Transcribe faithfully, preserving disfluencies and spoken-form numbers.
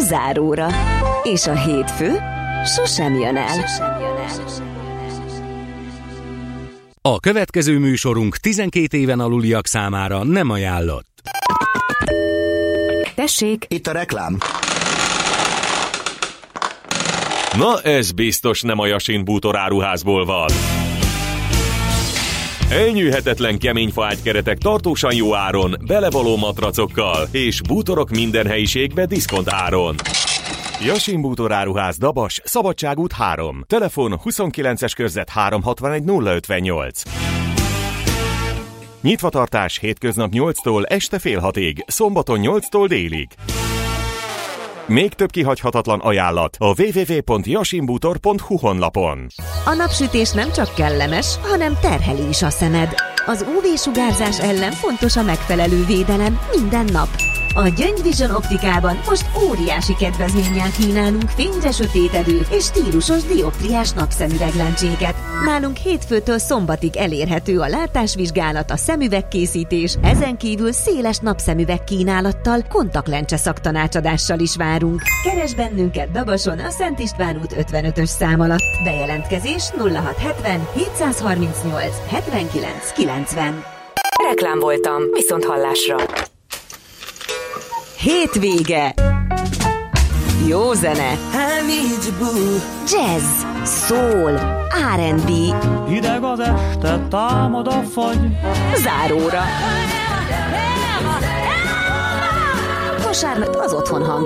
záróra. És a hétfő sosem jön el. A következő műsorunk tizenkét éven aluliak számára nem ajánlott. Tessék! Itt a reklám. Na, ez biztos nem a Jasin bútoráruházból van. Elnyűhetetlen kemény faágykeretek tartósan jó áron, belevaló matracokkal és bútorok minden helyiségbe diszkont áron. Jasin bútoráruház, Dabas, Szabadságút három. Telefon huszonkilences körzet háromszázhatvanegy nulla ötvennyolc. Nyitvatartás hétköznap nyolctól este fél hatig, szombaton nyolctól délig. Még több kihagyhatatlan ajánlat a double-u double-u double-u pont jasinbútor pont hu honlapon. A napsütés nem csak kellemes, hanem terheli is a szemed. Az ú vé-sugárzás ellen fontos a megfelelő védelem minden nap. A Gyöngy Vision optikában most óriási kedvezménnyel kínálunk fényre sötétedő és stílusos dioptriás napszemüveglencséket. Nálunk hétfőtől szombatig elérhető a látásvizsgálat, a szemüvegkészítés, ezen kívül széles napszemüveg kínálattal, kontaktlencse szaktanácsadással is várunk. Keresd bennünket Dabason a Szent István út ötvenötös szám alatt. Bejelentkezés nulla hat hetven hétszázharmincnyolc hetvenkilenc kilencven. Reklám voltam, viszont hallásra. Hétvége. Jó zene. Jazz, soul, er and bé. Hideg az este, támad a fagy. Záróra. Vasárnap az otthon hangja.